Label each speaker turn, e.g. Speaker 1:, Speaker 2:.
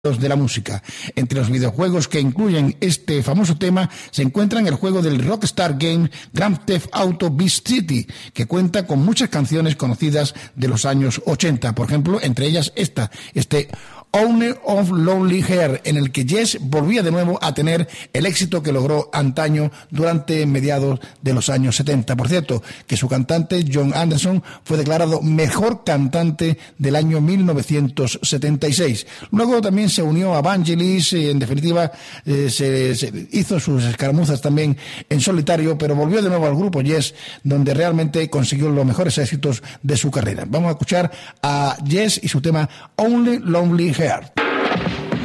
Speaker 1: de la música. Entre los videojuegos que incluyen este famoso tema se encuentran el juego del Rockstar Games Grand Theft Auto Vice City, que cuenta con muchas canciones conocidas de los años 80, por ejemplo, entre ellas este Owner of Lonely Hair, en el que Yes volvía de nuevo a tener el éxito que logró antaño durante mediados de los años 70. Por cierto, que su cantante John Anderson fue declarado mejor cantante del año 1976. Luego también se unió a Vangelis y en definitiva se hizo sus escaramuzas también en solitario, pero volvió de nuevo al grupo Yes, donde realmente consiguió los mejores éxitos de su carrera. Vamos a escuchar a Yes y su tema Only Lonely Hair.